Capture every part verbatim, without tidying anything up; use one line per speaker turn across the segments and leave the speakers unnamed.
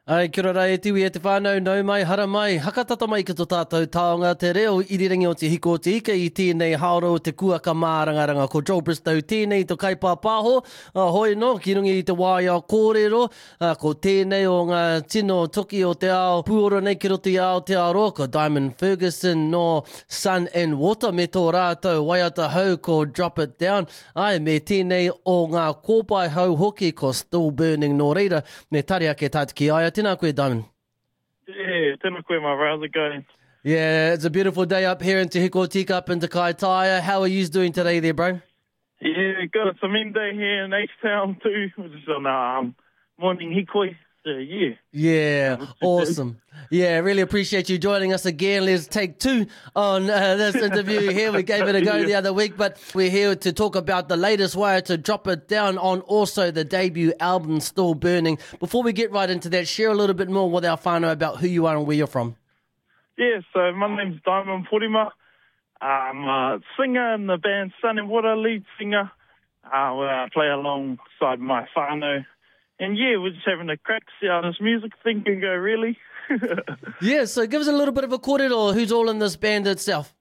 Ai, kia ora e tiwi e te whānau, nau mai, hara mai, hakatata mai ki tō tātou taonga te reo irirangi o te hiko o te ika i tēnei haoro o te kuaka mārangaranga ko Joel Bristow, tēnei to kaipā pāho, uh, hoi no, ki rungi i te wāia kōrero, uh, ko tēnei o ngā tino toki o te ao, puoro nei ki roto i ao te ao roa, ko Diamond Ferguson no Sun and Water, me tō rātou waiata hau ko Drop It Down, ai, me tēnei o ngā kōpai hau hoki ko Still Burning no reira, me tari ake tātu ki aia. Tēnā koe, Diamond.
Yeah, tēnā koe, my brother, going.
Yeah, it's a beautiful day up here in Te Hiko Tika up in Te Kaitaia. How are you doing today there, bro?
Yeah, good. It's a mean day here in H-Town too, which is on um, morning hikoi. So, yeah.
Yeah, awesome. Yeah, really appreciate you joining us again. Let's take two on uh, this interview here. We gave it a go yeah. the other week, but we're here to talk about the latest wire to Drop It Down on also the debut album, Still Burning. Before we get right into that, share a little bit more with our whānau about who you are and where you're from.
Yeah, so my name's Diamond Porima. I'm a singer in the band Sun and Water, lead singer. Uh, where I play alongside my whānau. And yeah, we're just having a crack, see how this music thing can go, really.
Yeah, so give us a little bit of a kōrero, who's all in this band itself?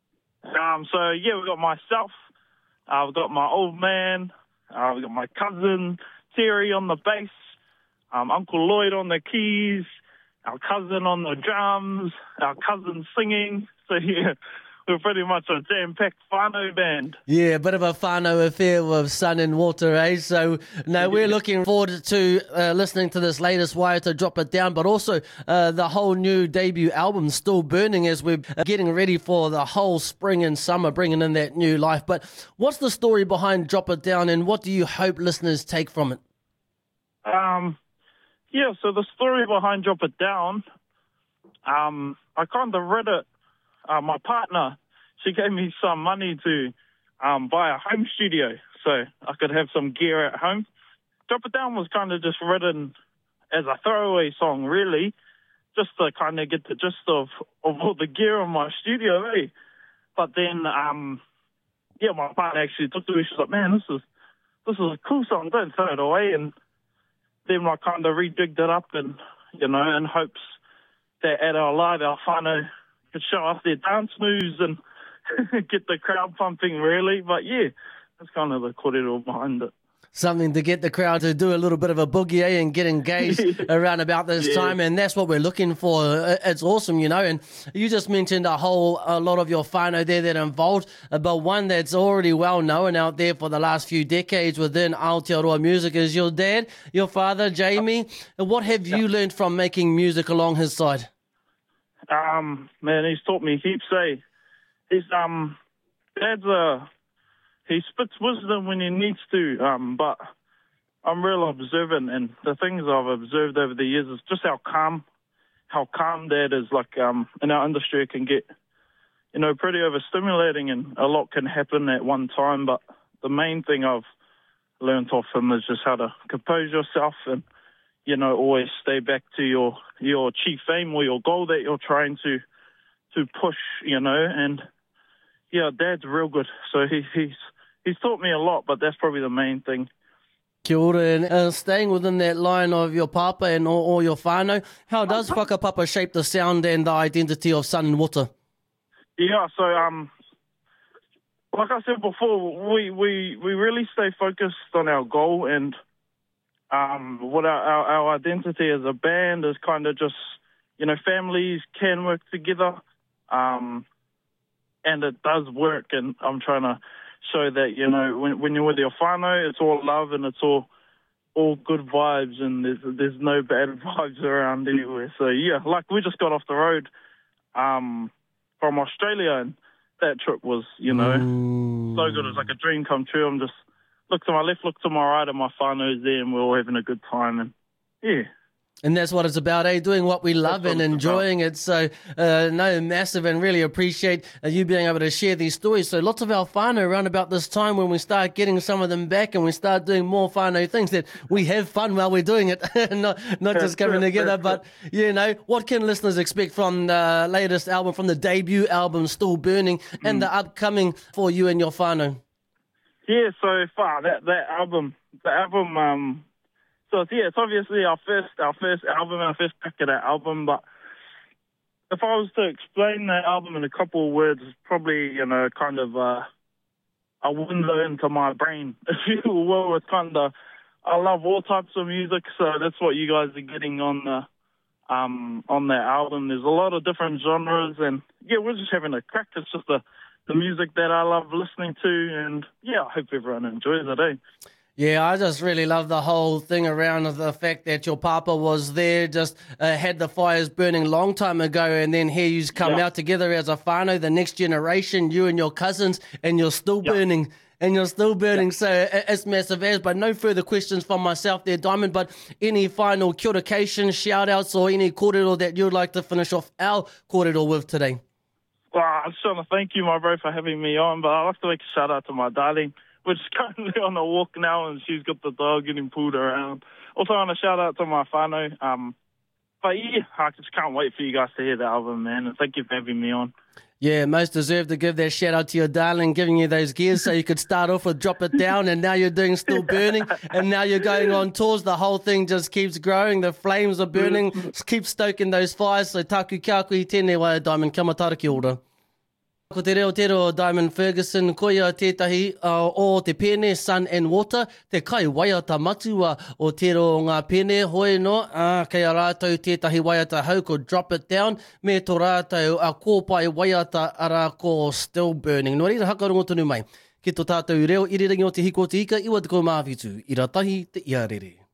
Um, so yeah, we've got myself, uh, we've got my old man, uh, we've got my cousin Terry on the bass, um, Uncle Lloyd on the keys, our cousin on the drums, our cousin singing. So yeah, we're pretty much a jam-packed whānau band.
Yeah, a bit of a whānau affair with Sun and Water, eh? So, no, we're looking forward to uh, listening to this latest wire to Drop It Down, but also uh, the whole new debut album, Still Burning, as we're getting ready for the whole spring and summer, bringing in that new life. But what's the story behind Drop It Down, and what do you hope listeners take from it?
Um, yeah, so the story behind Drop It Down, um, I kind of read it. Uh, my partner, she gave me some money to um, buy a home studio so I could have some gear at home. Drop It Down was kind of just written as a throwaway song, really, just to kind of get the gist of, of all the gear in my studio, eh? But then, um, yeah, my partner actually took to me. She's like, man, this is this is a cool song, don't throw it away. And then I kind of rejigged it up and, you know, in hopes that at our live, our whānau could show off their dance moves and get the crowd pumping, really. But yeah, that's kind of the kōrero behind it.
Something to get the crowd to do a little bit of a boogie, eh, and get engaged around about this
yeah. time,
and that's what we're looking for. It's awesome, you know, and you just mentioned a whole a lot of your whānau there that are involved, but one that's already well known out there for the last few decades within Aotearoa music is your dad, your father, Jamie. What have you learned from making music along his side?
Um, man, he's taught me heaps, eh? He's, um, Dad's a, he spits wisdom when he needs to, um, but I'm real observant, and the things I've observed over the years is just how calm, how calm Dad is. Like, um, in our industry it can get, you know, pretty overstimulating and a lot can happen at one time, but the main thing I've learned off him is just how to compose yourself and, you know, always stay back to your, your chief aim or your goal that you're trying to to push, you know. And, yeah, Dad's real good. So he, he's he's taught me a lot, but that's probably the main thing.
Kia ora, and uh, staying within that line of your papa and all, all your whānau, how does whakapapa shape the sound and the identity of Sun and Water?
Yeah, so, um, like I said before, we, we, we really stay focused on our goal, and Um, what our, our, our identity as a band is kind of just, you know, families can work together, um, and it does work. And I'm trying to show that, you know, when, when you're with your whānau, it's all love and it's all all good vibes, and there's there's no bad vibes around anywhere. So yeah, like we just got off the road um, from Australia, and that trip was, you know, mm. so good. It was like a dream come true. I'm just look to my left, look to my right, and my whānau's there, and we're all having a good time. And, yeah.
And that's what it's about, eh? Doing what we love and enjoying it. So, uh, no, massive, and really appreciate uh, you being able to share these stories. So lots of our whānau around about this time when we start getting some of them back and we start doing more whānau things, that we have fun while we're doing it, not not just coming together. But, you know, what can listeners expect from the latest album, from the debut album, Still Burning, and mm. the upcoming for you and your whānau?
Yeah, so far, that, that album, the album, um, it's So it's, yeah, it's obviously our first, our first album, our first crack at that album. But if I was to explain that album in a couple of words, it's probably, you know, kind of uh, a window into my brain, if you will. It's kind of, I love all types of music, so that's what you guys are getting on the um, on that album. There's a lot of different genres, and yeah, we're just having a crack. It's just the the music that I love listening to, and yeah, I hope everyone enjoys it, eh?
Yeah, I just really love the whole thing around the fact that your papa was there, just uh, had the fires burning long time ago, and then here you come yeah. out together as a whānau, the next generation, you and your cousins, and you're still yeah. burning. And you're still burning, yeah. so it's massive as. But no further questions from myself there, Diamond. But any final kia ora kation, shout-outs, or any kōrero that you'd like to finish off our kōrero with today?
Well, I just want to thank you, my bro, for having me on. But I'd like to make a shout-out to my darling. We're just currently on a walk now, and she's got the dog getting pulled around. Also, I want to shout-out to my whānau. Um, but yeah, I just can't wait for you guys to hear the album, man. And thank you for having me on.
Yeah, most deserve to give that shout out to your darling, giving you those gears so you could start off with Drop It Down, and now you're doing Still Burning, and now you're going on tours. The whole thing just keeps growing. The flames are burning. Keep stoking those fires. So taku kia koe tēnei waia, Diamond. Kia matara ki ora. Ko te reo te reo Diamond Ferguson, koia tētahi uh, o te pēne, Sun and Water, te kai waiata matua o te reo ngā pēne, hoi no, uh, kei a rātou tētahi waiata hau ko Drop It Down, me tō rātou a kōpai waiata ara ko Still Burning. No reira hakarongo tonu mai, ki tō tātou reo irirangi o te hiko te ika, iwa te ko mawhitu, i ratahi te iarere.